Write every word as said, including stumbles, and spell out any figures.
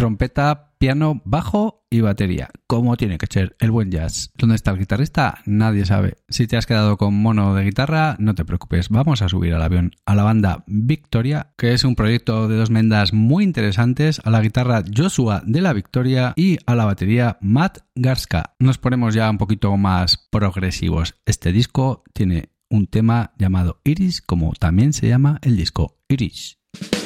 trompeta, piano, bajo y batería, como tiene que ser el buen jazz. ¿Dónde está el guitarrista? Nadie sabe. Si te has quedado con mono de guitarra, no te preocupes, vamos a subir al avión a la banda Victoria, que es un proyecto de dos mendas muy interesantes, a la guitarra Joshua de la Victoria y a la batería Matt Garska. Nos ponemos ya un poquito más progresivos. Este disco tiene un tema llamado Iris, como también se llama el disco Iris.